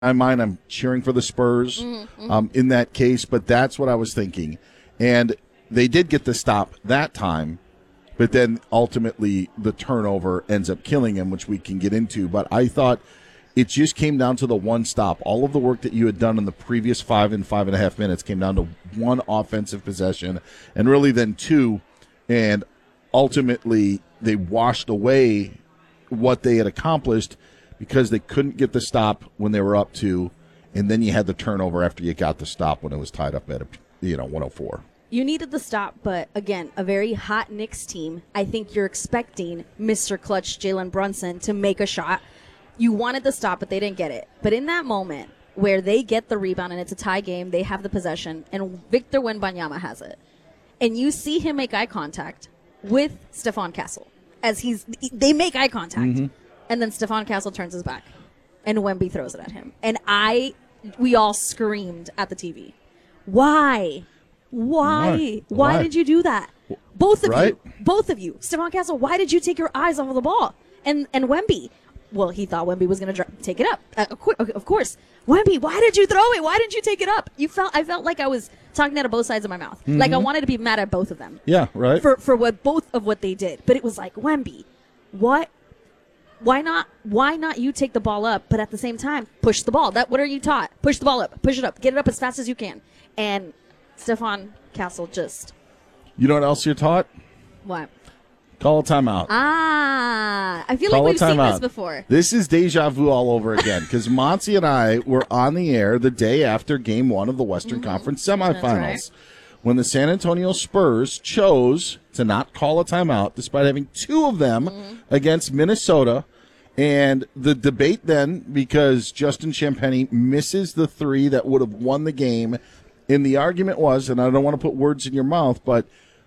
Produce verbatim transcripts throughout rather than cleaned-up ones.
my mind, I'm cheering for the Spurs mm-hmm. um, in that case, but that's what I was thinking. And they did get the stop that time, but then ultimately the turnover ends up killing him, which we can get into. But I thought it just came down to the one stop. All of the work that you had done in the previous five and five and a half minutes came down to one offensive possession, and really then two, and ultimately they washed away what they had accomplished because they couldn't get the stop when they were up two, and then you had the turnover after you got the stop when it was tied up at a, you know one oh four. You needed the stop, but again, a very hot Knicks team. I think you're expecting Mister Clutch Jalen Brunson to make a shot. You wanted the stop, but they didn't get it. But in that moment where they get the rebound and it's a tie game, they have the possession, and Victor Wembanyama has it, and you see him make eye contact with Stephon Castle as he's they make eye contact, mm-hmm. and then Stephon Castle turns his back, and Wemby throws it at him, and I, we all screamed at the T V. Why? Why? Why? Why, Why? did you do that? Both of Right? you. Both of you. Stephon Castle, why did you take your eyes off of the ball? And and Wemby, well, he thought Wemby was going to take it up. Uh, of, course, of course. Wemby, why did you throw it? Why didn't you take it up? You felt I felt like I was talking out of both sides of my mouth. Mm-hmm. Like I wanted to be mad at both of them. Yeah, right. For for what both of what they did. But it was like, Wemby, what? Why not why not you take the ball up, but at the same time, push the ball? That what are you taught? Push the ball up. Push it up. Get it up as fast as you can. And Stephon Castle just You know what else you're taught? what? Call a timeout. Ah, I feel Call like a we've seen timeout. this before. This is deja vu all over again because Monty and I were on the air the day after Game One of the Western Mm-hmm. Conference semifinals right. when the San Antonio Spurs chose to not call a timeout despite having two of them Mm-hmm. against Minnesota. And the debate then, because Justin Champagnie misses the three that would have won the game, and the argument was, and I don't want to put words in your mouth, but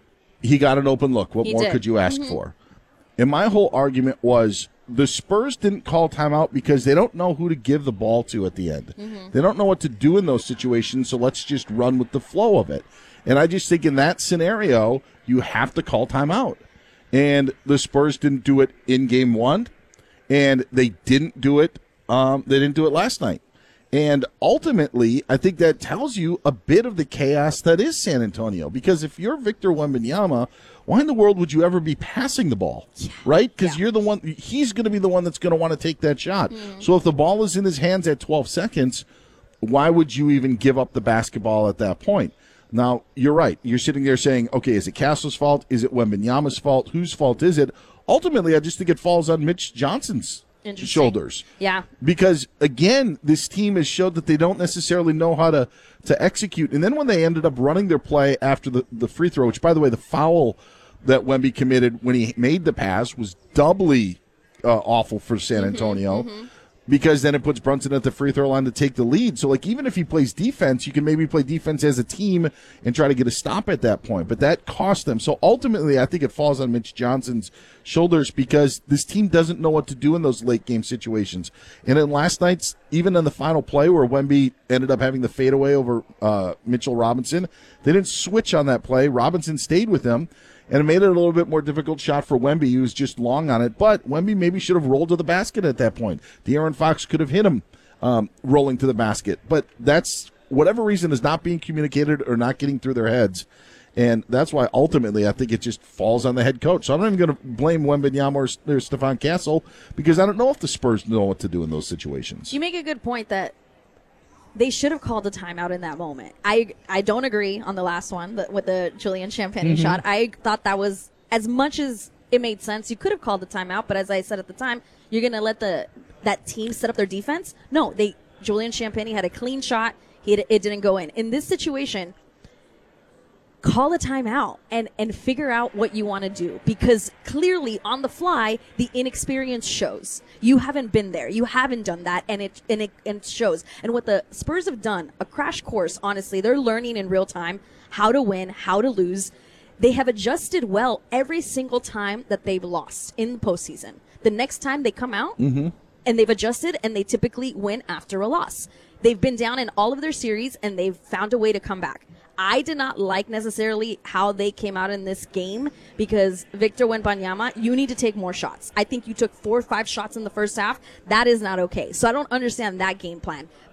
he got an open look. What He more did. could you ask Mm-hmm. for? And my whole argument was the Spurs didn't call timeout because they don't know who to give the ball to at the end. Mm-hmm. They don't know what to do in those situations, so let's just run with the flow of it. And I just think in that scenario, you have to call timeout. And the Spurs didn't do it in game one, and they didn't do it. Um, they didn't do it last night. And ultimately, I think that tells you a bit of the chaos that is San Antonio. Because if you're Victor Wembanyama, why in the world would you ever be passing the ball, yeah. right? Because Yeah. you're the one. He's going to be the one that's going to want to take that shot. Mm. So if the ball is in his hands at twelve seconds, why would you even give up the basketball at that point? Now, you're right. You're sitting there saying, okay, is it Castle's fault? Is it Wembanyama's fault? Whose fault is it? Ultimately, I just think it falls on Mitch Johnson's Interesting. shoulders. Yeah. Because, again, this team has showed that they don't necessarily know how to, to execute. And then when they ended up running their play after the, the free throw, which, by the way, the foul that Wemby committed when he made the pass was doubly uh, awful for San Antonio. Mm-hmm, mm-hmm. Because then it puts Brunson at the free throw line to take the lead. So, like, even if he plays defense, you can maybe play defense as a team and try to get a stop at that point. But that cost them. So, ultimately, I think it falls on Mitch Johnson's shoulders because this team doesn't know what to do in those late-game situations. And in last night's, even in the final play where Wemby ended up having the fadeaway over uh, Mitchell Robinson, they didn't switch on that play. Robinson stayed with him. And it made it a little bit more difficult shot for Wemby. He was just long on it. But Wemby maybe should have rolled to the basket at that point. De'Aaron Fox could have hit him um, rolling to the basket. But that's, whatever reason, is not being communicated or not getting through their heads. And that's why, ultimately, I think it just falls on the head coach. So I'm not even going to blame Wembanyama or, or Stephon Castle because I don't know if the Spurs know what to do in those situations. You make a good point that they should have called a timeout in that moment. I I don't agree on the last one the, with the Julian Champagnie Mm-hmm. shot. I thought that was, as much as it made sense, you could have called the timeout, but as I said at the time, you're going to let the that team set up their defense? No, they Julian Champagnie had a clean shot. He had, it didn't go in. In this situation, call a timeout and, and figure out what you want to do, because clearly on the fly, the inexperience shows. You haven't been there. You haven't done that, and it, and it, and it shows. And what the Spurs have done, a crash course, honestly, they're learning in real time how to win, how to lose. They have adjusted well every single time that they've lost in the postseason. The next time they come out Mm-hmm. and they've adjusted, and they typically win after a loss. They've been down in all of their series, and they've found a way to come back. I did not like necessarily how they came out in this game because Victor Wembanyama, you need to take more shots. I think you took four or five shots in the first half. That is not okay. So I don't understand that game plan.